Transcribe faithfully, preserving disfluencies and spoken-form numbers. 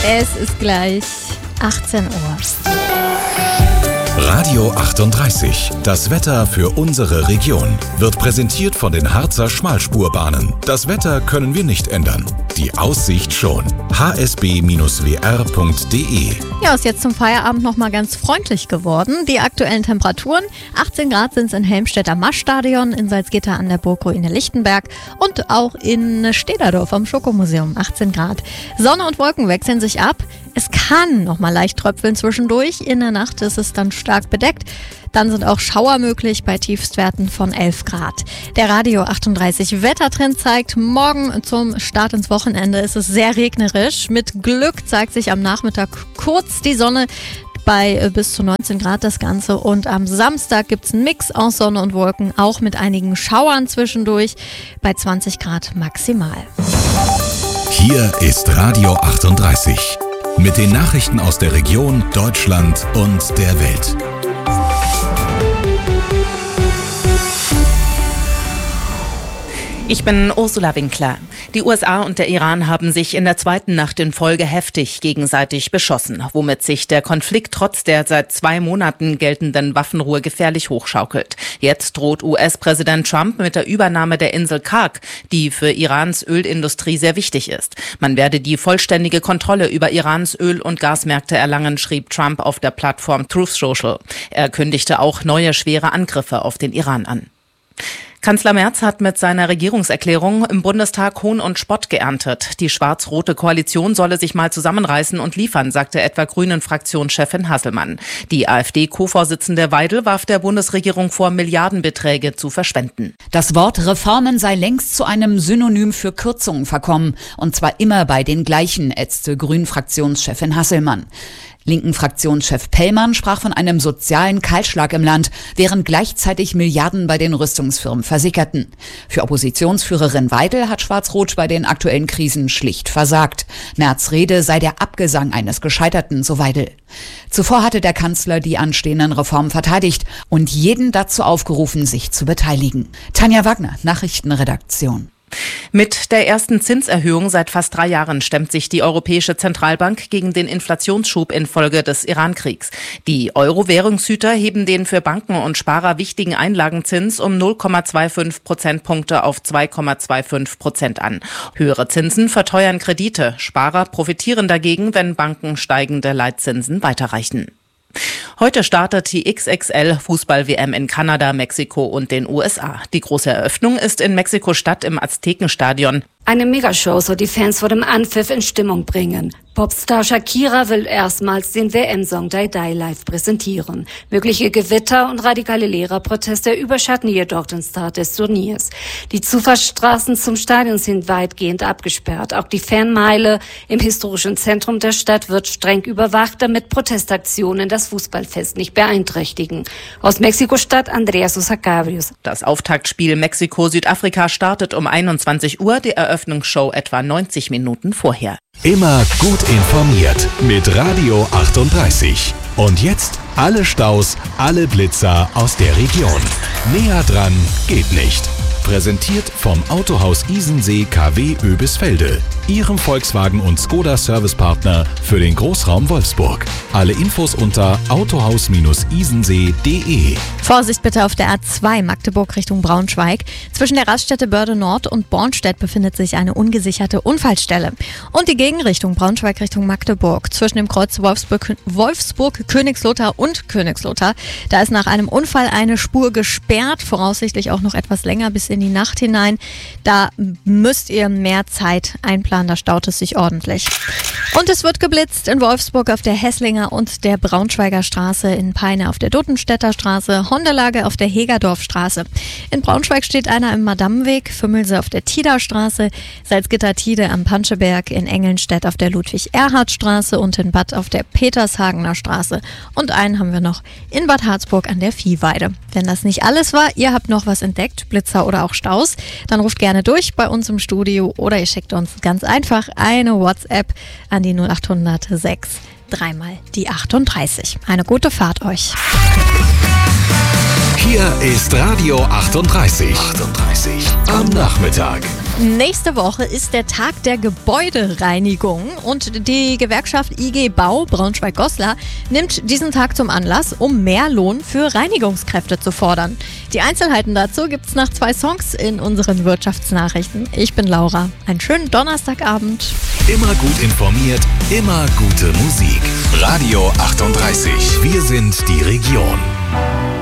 Es ist gleich achtzehn Uhr. Radio achtunddreißig. Das Wetter für unsere Region wird präsentiert von den Harzer Schmalspurbahnen. Das Wetter können wir nicht ändern. Die Aussicht schon. h s b w r punkt d e. Ja, ist jetzt zum Feierabend noch mal ganz freundlich geworden. Die aktuellen Temperaturen: achtzehn Grad sind es in Helmstedt am Maschstadion, in Salzgitter an der Burgruine Lichtenberg und auch in Stederdorf am Schokomuseum achtzehn Grad. Sonne und Wolken wechseln sich ab. Es kann noch mal leicht tröpfeln zwischendurch. In der Nacht ist es dann stark bedeckt. Dann sind auch Schauer möglich bei Tiefstwerten von elf Grad. Der Radio achtunddreißig Wettertrend zeigt, morgen zum Start ins Wochenende ist es sehr regnerisch. Mit Glück zeigt sich am Nachmittag kurz die Sonne bei bis zu neunzehn Grad das Ganze. Und am Samstag gibt es einen Mix aus Sonne und Wolken, auch mit einigen Schauern zwischendurch bei zwanzig Grad maximal. Hier ist Radio achtunddreißig. Mit den Nachrichten aus der Region, Deutschland und der Welt. Ich bin Ursula Winkler. Die U S A und der Iran haben sich in der zweiten Nacht in Folge heftig gegenseitig beschossen, womit sich der Konflikt trotz der seit zwei Monaten geltenden Waffenruhe gefährlich hochschaukelt. Jetzt droht U S-Präsident Trump mit der Übernahme der Insel Karg, die für Irans Ölindustrie sehr wichtig ist. Man werde die vollständige Kontrolle über Irans Öl- und Gasmärkte erlangen, schrieb Trump auf der Plattform Truth Social. Er kündigte auch neue schwere Angriffe auf den Iran an. Kanzler Merz hat mit seiner Regierungserklärung im Bundestag Hohn und Spott geerntet. Die schwarz-rote Koalition solle sich mal zusammenreißen und liefern, sagte etwa Grünen-Fraktionschefin Hasselmann. Die AfD-Co-Vorsitzende Weidel warf der Bundesregierung vor, Milliardenbeträge zu verschwenden. Das Wort Reformen sei längst zu einem Synonym für Kürzungen verkommen. Und zwar immer bei den gleichen, ätzte Grünen-Fraktionschefin Hasselmann. Linken Fraktionschef Pellmann sprach von einem sozialen Kahlschlag im Land, während gleichzeitig Milliarden bei den Rüstungsfirmen versickerten. Für Oppositionsführerin Weidel hat Schwarz-Rot bei den aktuellen Krisen schlicht versagt. Merz' Rede sei der Abgesang eines Gescheiterten, so Weidel. Zuvor hatte der Kanzler die anstehenden Reformen verteidigt und jeden dazu aufgerufen, sich zu beteiligen. Tanja Wagner, Nachrichtenredaktion. Mit der ersten Zinserhöhung seit fast drei Jahren stemmt sich die Europäische Zentralbank gegen den Inflationsschub infolge des Iran-Kriegs. Die Euro-Währungshüter heben den für Banken und Sparer wichtigen Einlagenzins um null Komma fünfundzwanzig Prozentpunkte auf zwei Komma fünfundzwanzig Prozent an. Höhere Zinsen verteuern Kredite. Sparer profitieren dagegen, wenn Banken steigende Leitzinsen weiterreichen. Heute startet die X X L-Fußball-W M in Kanada, Mexiko und den U S A. Die große Eröffnung ist in Mexiko-Stadt im Aztekenstadion. Eine Megashow soll die Fans vor dem Anpfiff in Stimmung bringen. Popstar Shakira will erstmals den W M-Song Die Die live präsentieren. Mögliche Gewitter und radikale Lehrerproteste überschatten jedoch den Start des Turniers. Die Zufahrtsstraßen zum Stadion sind weitgehend abgesperrt. Auch die Fanmeile im historischen Zentrum der Stadt wird streng überwacht, damit Protestaktionen das Fußballfest nicht beeinträchtigen. Aus Mexiko-Stadt Andrea Sosa Cabrios. Das Auftaktspiel Mexiko-Südafrika startet um einundzwanzig Uhr, die Eröffnungsshow etwa neunzig Minuten vorher. Immer gut informiert mit Radio achtunddreißig. Und jetzt alle Staus, alle Blitzer aus der Region. Näher dran geht nicht. Präsentiert vom Autohaus Isensee K W Oebisfelde, Ihrem Volkswagen- und Skoda-Servicepartner für den Großraum Wolfsburg. Alle Infos unter autohaus isensee punkt de. Vorsicht bitte auf der A zwei Magdeburg Richtung Braunschweig. Zwischen der Raststätte Börde Nord und Bornstedt befindet sich eine ungesicherte Unfallstelle. Und die Gegenrichtung Braunschweig Richtung Magdeburg. Zwischen dem Kreuz Wolfsburg, Wolfsburg, Königslothar und Königslothar. Da ist nach einem Unfall eine Spur gesperrt, voraussichtlich auch noch etwas länger bis in die Nacht hinein. Da müsst ihr mehr Zeit einplanen, da staut es sich ordentlich. Und es wird geblitzt in Wolfsburg auf der Hesslinger und der Braunschweiger Straße, in Peine auf der Duttenstädter Straße, Hondelage auf der Hegerdorfstraße. In Braunschweig steht einer im Madammenweg, Fümmelse auf der Tiderstraße, Salzgitter-Tide am Panscheberg, in Engelnstedt auf der Ludwig-Erhard-Straße und in Bad auf der Petershagener Straße. Und einen haben wir noch in Bad Harzburg an der Viehweide. Wenn das nicht alles war, ihr habt noch was entdeckt, Blitzer oder auch Staus, dann ruft gerne durch bei uns im Studio oder ihr schickt uns ganz einfach eine WhatsApp an die null acht hundert sechs dreimal die achtunddreißig. Eine gute Fahrt euch. Hier ist Radio achtunddreißig. achtunddreißig am Nachmittag. Nächste Woche ist der Tag der Gebäudereinigung und die Gewerkschaft I G Bau Braunschweig-Goslar nimmt diesen Tag zum Anlass, um mehr Lohn für Reinigungskräfte zu fordern. Die Einzelheiten dazu gibt's nach zwei Songs in unseren Wirtschaftsnachrichten. Ich bin Laura. Einen schönen Donnerstagabend. Immer gut informiert, immer gute Musik. Radio achtunddreißig. Wir sind die Region.